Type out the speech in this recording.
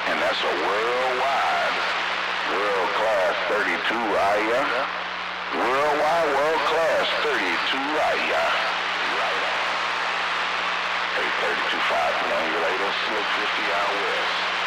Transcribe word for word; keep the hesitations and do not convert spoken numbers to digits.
And that's a worldwide, world-class thirty-two Aya. Worldwide, world-class thirty-two Aya. Right on. thirty-two five triangulator, slick fifty out west.